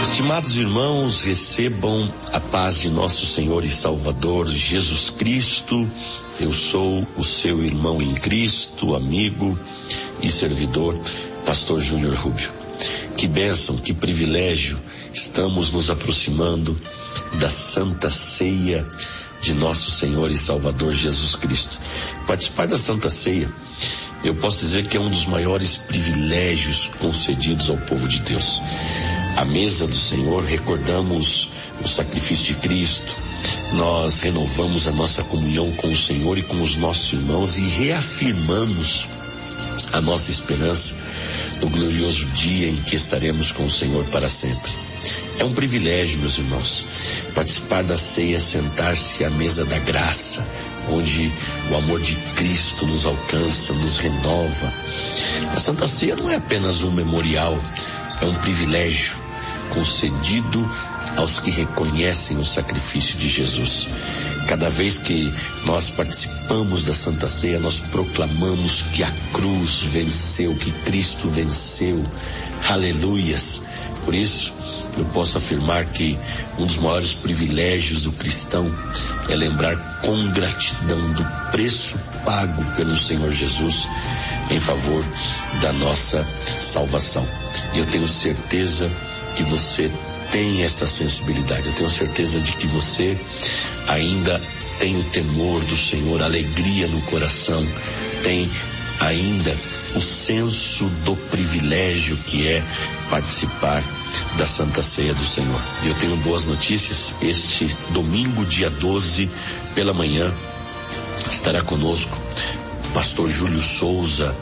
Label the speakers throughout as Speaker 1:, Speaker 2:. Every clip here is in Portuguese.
Speaker 1: Estimados irmãos, recebam a paz de nosso Senhor e Salvador Jesus Cristo. Eu sou o seu irmão em Cristo, amigo e servidor, Pastor Júnior Rubio. Que bênção, que privilégio, estamos nos aproximando da Santa Ceia de nosso Senhor e Salvador Jesus Cristo. Participar da Santa Ceia, eu posso dizer que é um dos maiores privilégios concedidos ao povo de Deus. À mesa do Senhor, recordamos o sacrifício de Cristo, nós renovamos a nossa comunhão com o Senhor e com os nossos irmãos e reafirmamos a nossa esperança no glorioso dia em que estaremos com o Senhor para sempre. É um privilégio, meus irmãos, participar da ceia, sentar-se à mesa da graça, onde o amor de Cristo nos alcança, nos renova. A Santa Ceia não é apenas um memorial, é um privilégio concedido aos que reconhecem o sacrifício de Jesus. Cada vez que nós participamos da Santa Ceia, nós proclamamos que a cruz venceu, que Cristo venceu. Aleluias! Por isso, eu posso afirmar que um dos maiores privilégios do cristão é lembrar com gratidão do preço pago pelo Senhor Jesus em favor da nossa salvação. E eu tenho certeza que você tem esta sensibilidade. Eu tenho certeza de que você ainda tem o temor do Senhor, alegria no coração, tem ainda o senso do privilégio que é participar da Santa Ceia do Senhor. E eu tenho boas notícias. Este domingo, dia 12, pela manhã, estará conosco Pastor Júlio Souza,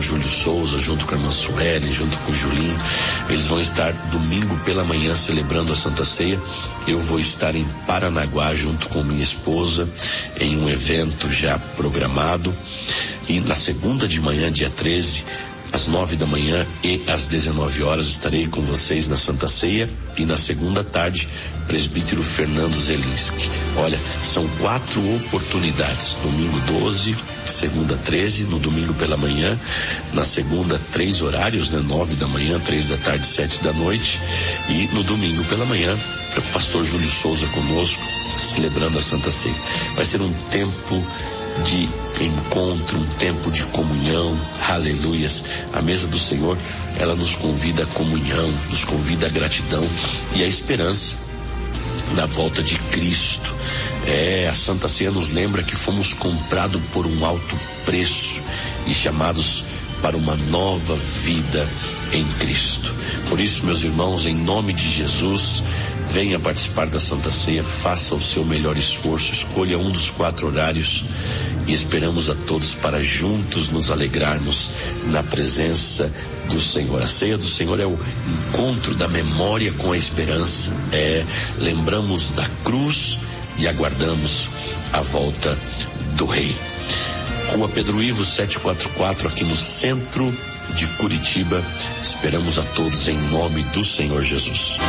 Speaker 1: junto com a irmã Sueli, junto com o Julinho. Eles vão estar domingo pela manhã celebrando a Santa Ceia. Eu vou estar em Paranaguá junto com minha esposa em um evento já programado. E na segunda de manhã, dia 13, às 9 da manhã e às 19 horas estarei com vocês na Santa Ceia. E na segunda tarde, presbítero Fernando Zelinski. Olha, são 4 oportunidades: domingo 12, segunda 13, no domingo pela manhã, na segunda 3 horários, 9 da manhã, 3 da tarde, 7 da noite, e no domingo pela manhã, o pastor Júlio Souza conosco, celebrando a Santa Ceia. Vai ser um tempo de encontro, um tempo de comunhão. Aleluias! A mesa do Senhor, ela nos convida à comunhão, nos convida à gratidão e à esperança na volta de Cristo. A Santa Ceia nos lembra que fomos comprados por um alto preço e chamados para uma nova vida em Cristo. Por isso, meus irmãos, em nome de Jesus, venha participar da Santa Ceia, faça o seu melhor esforço, escolha um dos 4 horários e esperamos a todos para juntos nos alegrarmos na presença do Senhor. A ceia do Senhor é o encontro da memória com a esperança. Lembramos da cruz e aguardamos a volta do Rei. Rua Pedro Ivo, 744, aqui no centro de Curitiba. Esperamos a todos em nome do Senhor Jesus.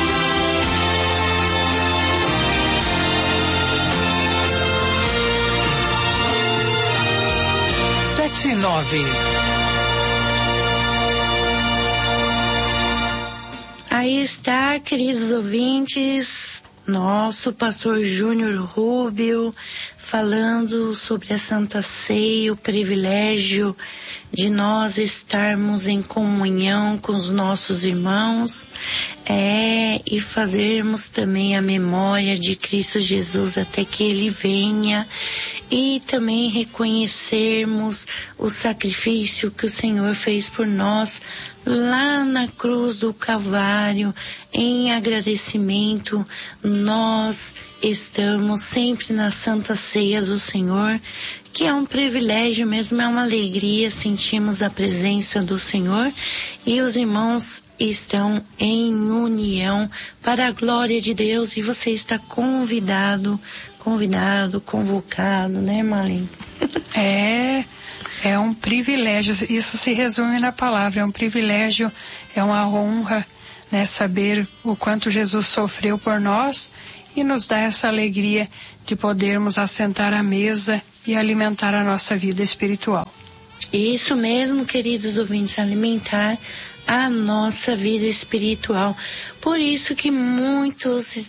Speaker 2: Aí está, queridos ouvintes, nosso pastor Júnior Rubio falando sobre a Santa Ceia, o privilégio de nós estarmos em comunhão com os nossos irmãos e fazermos também a memória de Cristo Jesus até que Ele venha, e também reconhecermos o sacrifício que o Senhor fez por nós lá na cruz do Calvário. Em agradecimento, nós estamos sempre na Santa Ceia do Senhor, que é um privilégio mesmo, é uma alegria, sentimos a presença do Senhor e os irmãos estão em união para a glória de Deus, e você está convidado, convocado, né, Marlene?
Speaker 3: É um privilégio, isso se resume na palavra, é um privilégio, é uma honra, né, saber o quanto Jesus sofreu por nós e nos dá essa alegria de podermos assentar à mesa e alimentar a nossa vida espiritual.
Speaker 2: Isso mesmo, queridos ouvintes, alimentar a nossa vida espiritual. Por isso que muitos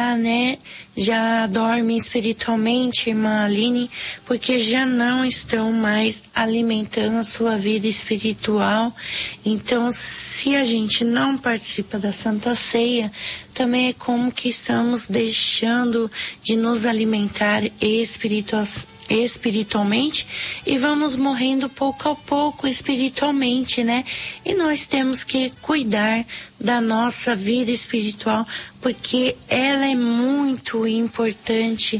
Speaker 2: já dormem espiritualmente, irmã Aline, porque já não estão mais alimentando a sua vida espiritual. Então, se a gente não participa da Santa Ceia, também é como que estamos deixando de nos alimentar espiritualmente e vamos morrendo pouco a pouco espiritualmente, né? E nós temos que cuidar da nossa vida espiritual, porque ela é muito importante,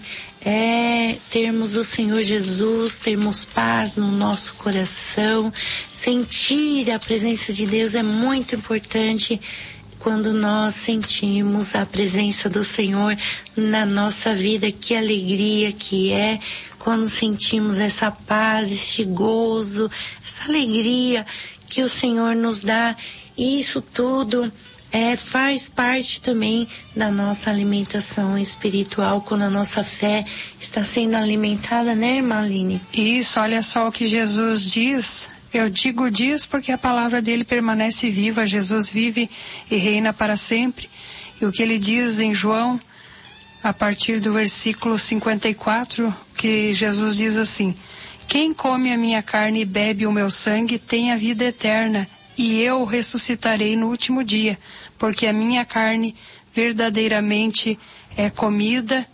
Speaker 2: termos o Senhor Jesus, termos paz no nosso coração, sentir a presença de Deus é muito importante. Quando nós sentimos a presença do Senhor na nossa vida, que alegria que é quando sentimos essa paz, este gozo, essa alegria que o Senhor nos dá. Isso tudo faz parte também da nossa alimentação espiritual, quando a nossa fé está sendo alimentada, né, irmã Aline?
Speaker 3: Isso, olha só o que Jesus diz. Eu digo diz porque a palavra dele permanece viva. Jesus vive e reina para sempre. E o que ele diz em João, a partir do versículo 54, que Jesus diz assim: quem come a minha carne e bebe o meu sangue tem a vida eterna, e eu o ressuscitarei no último dia, porque a minha carne verdadeiramente é comida.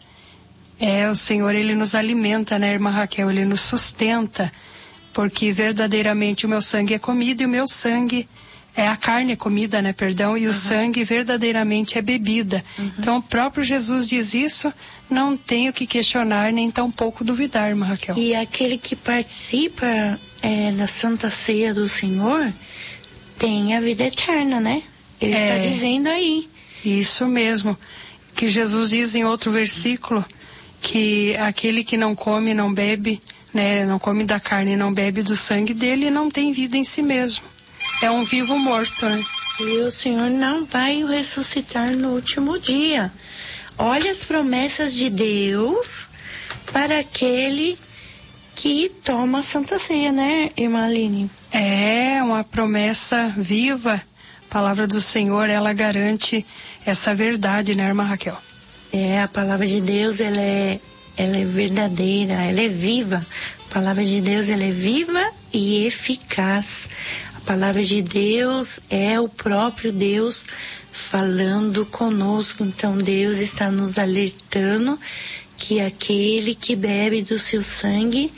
Speaker 3: O Senhor, ele nos alimenta, né, irmã Raquel? Ele nos sustenta, porque verdadeiramente o meu sangue é comida, e o meu sangue a carne é comida, né, perdão, e o sangue verdadeiramente é bebida. Então o próprio Jesus diz isso, não tenho que questionar, nem tampouco duvidar, irmã Raquel.
Speaker 2: E aquele que participa da Santa Ceia do Senhor tem a vida eterna, né? Ele está dizendo aí.
Speaker 3: Isso mesmo, que Jesus diz em outro versículo, que aquele que não come, não bebe, né, não come da carne e não bebe do sangue dele, não tem vida em si mesmo. É um vivo morto, né?
Speaker 2: E o Senhor não vai o ressuscitar no último dia. Olha as promessas de Deus para aquele que toma a Santa Ceia, né, irmã Aline?
Speaker 3: É uma promessa viva. A palavra do Senhor, ela garante essa verdade, né, irmã Raquel?
Speaker 2: A palavra de Deus, ela é verdadeira, ela é viva. A palavra de Deus, ela é viva e eficaz. A palavra de Deus é o próprio Deus falando conosco. Então Deus está nos alertando que aquele que bebe do seu sangue,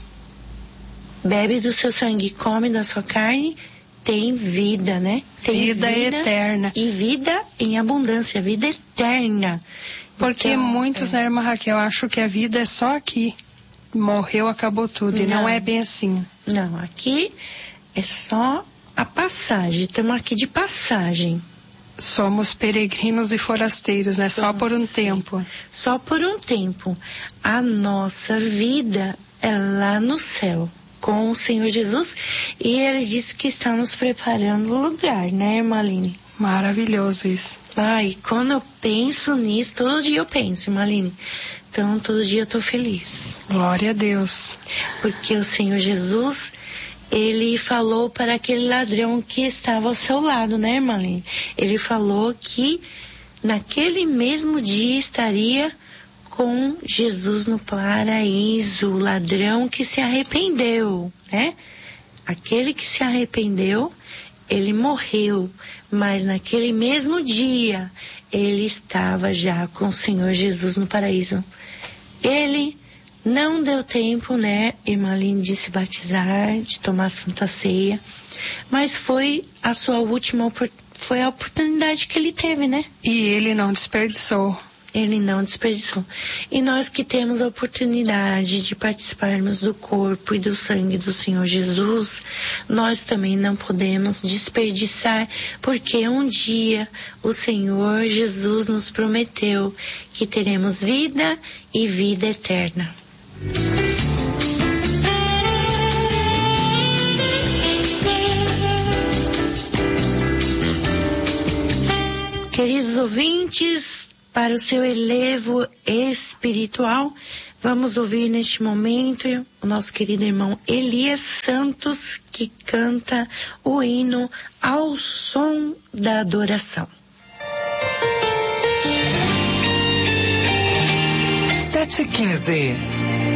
Speaker 2: come da sua carne, tem vida, né? Tem
Speaker 3: vida eterna.
Speaker 2: E vida em abundância, vida eterna.
Speaker 3: Porque então, muitos, né, irmã Raquel, acham que a vida é só aqui. Morreu, acabou tudo. E não é bem assim.
Speaker 2: Não, aqui é só a passagem. Estamos aqui de passagem.
Speaker 3: Somos peregrinos e forasteiros, né? Só por um tempo.
Speaker 2: Só por um tempo. A nossa vida é lá no céu, com o Senhor Jesus. E Ele disse que está nos preparando o lugar, né, irmã Aline?
Speaker 3: Maravilhoso isso.
Speaker 2: Ai, quando eu penso nisso, todo dia eu penso, irmã Aline. Então, todo dia eu tô feliz.
Speaker 3: Glória a Deus.
Speaker 2: Porque o Senhor Jesus, Ele falou para aquele ladrão que estava ao seu lado, né, irmã Aline? Ele falou que naquele mesmo dia estaria com Jesus no paraíso, o ladrão que se arrependeu, né? Aquele que se arrependeu, ele morreu, mas naquele mesmo dia ele estava já com o Senhor Jesus no paraíso. Ele não deu tempo, né, irmã Aline, de se batizar, de tomar a Santa Ceia, mas foi a sua última, foi a oportunidade que ele teve, né?
Speaker 3: E ele não desperdiçou.
Speaker 2: Ele não desperdiçou. E nós que temos a oportunidade de participarmos do corpo e do sangue do Senhor Jesus, nós também não podemos desperdiçar, porque um dia o Senhor Jesus nos prometeu que teremos vida e vida eterna. Queridos ouvintes, para o seu elevo espiritual, Vamos ouvir neste momento o nosso querido irmão Elias Santos, que canta o hino Ao Som da Adoração.
Speaker 4: 7h15.